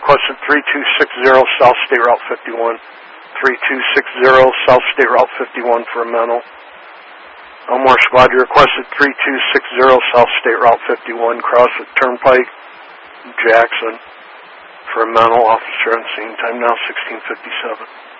requested 3260 South State Route 51. 3260 South State Route 51 for a mental. Elmore Squad, you requested 3260 South State Route 51, Crosswood Turnpike, Jackson, for a mental. Officer on scene. Time now 16:57.